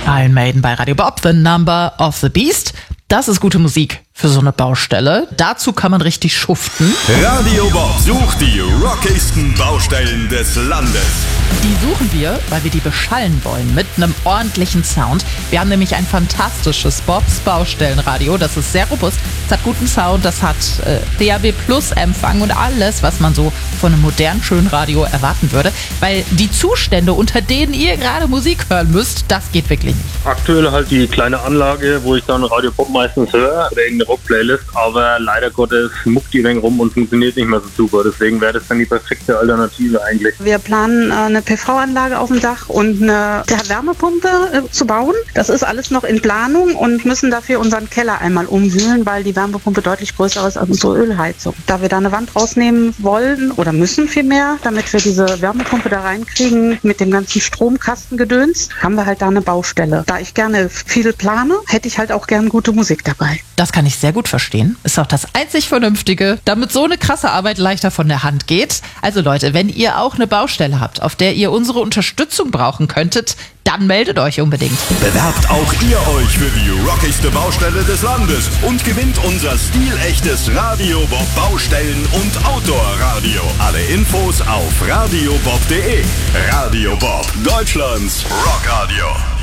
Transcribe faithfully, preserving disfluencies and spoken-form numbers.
Iron Maiden bei Radio Bob, The Number of the Beast. Das ist gute Musik für so eine Baustelle. Dazu kann man richtig schuften. Radio Bob sucht die rockigsten Baustellen des Landes. Die suchen wir, weil wir die beschallen wollen mit einem ordentlichen Sound. Wir haben nämlich ein fantastisches Bobs Baustellenradio. Das ist sehr robust, es hat guten Sound, das hat äh, D A B Plus Empfang und alles, was man so von einem modernen, schönen Radio erwarten würde. Weil die Zustände, unter denen ihr gerade Musik hören müsst, das geht wirklich nicht. Aktuell halt die kleine Anlage, wo ich dann Radio Bob meistens höre oder irgendeine Rock-Playlist, aber leider Gottes muckt die wenig rum und funktioniert nicht mehr so super. Deswegen wäre das dann die perfekte Alternative eigentlich. Wir planen äh, eine P V-Anlage auf dem Dach und eine Wärmepumpe äh, zu bauen. Das ist alles noch in Planung und müssen dafür unseren Keller einmal umwühlen, weil die Wärmepumpe deutlich größer ist als unsere Ölheizung. Da wir da eine Wand rausnehmen wollen oder müssen vielmehr, damit wir diese Wärmepumpe da reinkriegen mit dem ganzen Stromkastengedöns, haben wir halt da eine Baustelle. Da ich gerne viel plane, hätte ich halt auch gern gute Musik dabei. Das kann ich sehr gut verstehen. Ist auch das einzig Vernünftige, damit so eine krasse Arbeit leichter von der Hand geht. Also Leute, wenn ihr auch eine Baustelle habt, auf der ihr unsere Unterstützung brauchen könntet, dann meldet euch unbedingt. Bewerbt auch ihr euch für die rockigste Baustelle des Landes und gewinnt unser stilechtes Radio Bob Baustellen- und Outdoor-Radio. Alle Infos auf radiobob punkt de. Radio Bob, Deutschlands Rockradio.